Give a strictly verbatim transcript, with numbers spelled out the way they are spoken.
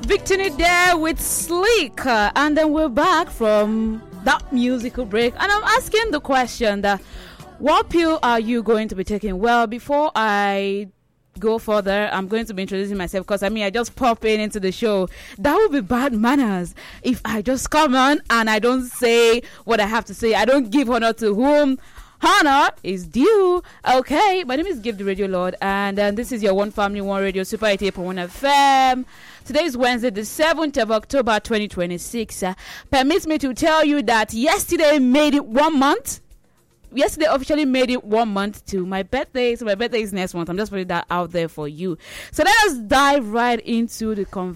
Victini there with Sleek, uh, and then we're back from that musical break, and I'm asking the question that what pill are you going to be taking? Well, before I go further, I'm going to be introducing myself, because I mean I just pop in into the show. That would be bad manners if I just come on and I don't say what I have to say. I don't give honor to whom honor is due. Okay, my name is Give the Radio Lord, and uh, this is your One Family One Radio Super eighty-eight point one F M. Today is Wednesday, the seventh of October, twenty twenty-six. Uh, permit me to tell you that yesterday made it one month. Yesterday officially made it one month to my birthday. So my birthday is next month. I'm just putting that out there for you. So let us dive right into the conversation.